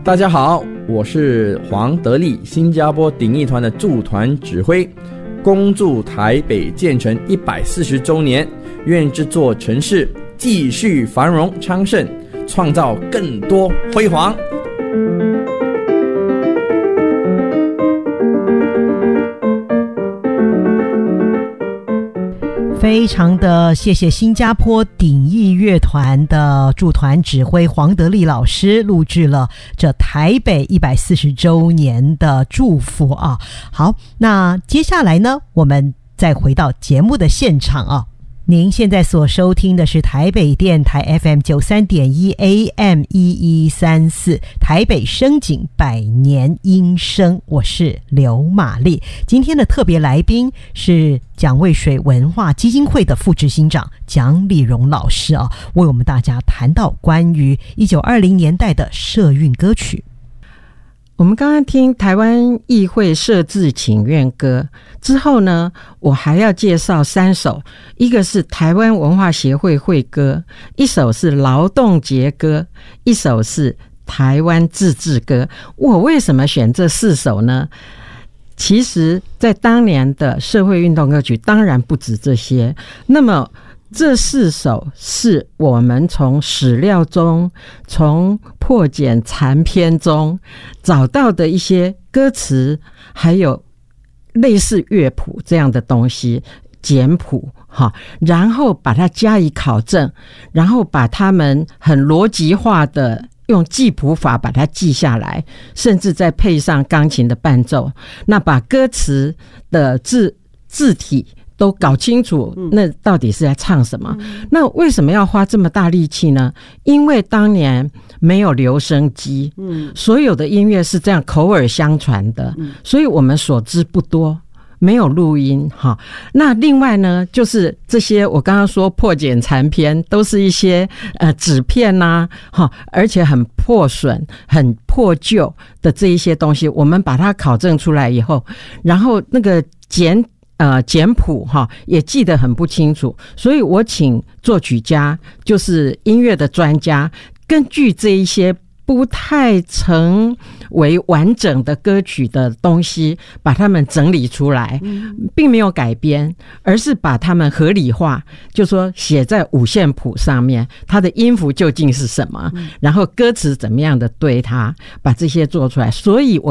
大家好，我是黄德利，新加坡鼎艺团的驻团指挥。恭祝台北建成140周年，愿这座城市继续繁荣昌盛，创造更多辉煌。 非常的谢谢新加坡鼎艺乐团的驻团指挥黄德利老师录制了这台北140周年的祝福啊。好，那接下来呢，我们再回到节目的现场啊。您现在所收听的是台北电台 FM93.1 AM1134 台北声景百年音声，我是刘玛丽。今天的特别来宾是蒋渭水文化基金会的副执行长蒋理荣老师啊，为我们大家谈到关于1920年代的社运歌曲。 我们刚刚听台湾议会设置请愿歌之后呢，我还要介绍3首，一个是台湾文化协会会歌，一首是劳动节歌，一首是台湾自治歌。我为什么选这4首呢？其实在当年的社会运动歌曲当然不止这些，那么这4首是我们从史料中，从破茧残篇中找到的一些歌词，还有类似乐谱这样的东西，简谱，然后把它加以考证，然后把它们很逻辑化的用记谱法把它记下来，甚至再配上钢琴的伴奏，那把歌词的字体都搞清楚，那到底是在唱什么？那为什么要花这么大力气呢？因为当年没有留声机，所有的音乐是这样口耳相传的，所以我们所知不多，没有录音哈。那另外呢，就是这些我刚刚说破茧残篇，都是一些纸片呐，而且很破损、很破旧的这一些东西，我们把它考证出来以后，然后那个简谱也记得很不清楚，所以我请作曲家，就是音乐的专家，根据这一些不太成为完整的歌曲的东西，把它们整理出来，并没有改编，而是把它们合理化，就说写在五线谱上面，它的音符究竟是什么，然后歌词怎么样的对它，把这些做出来。所以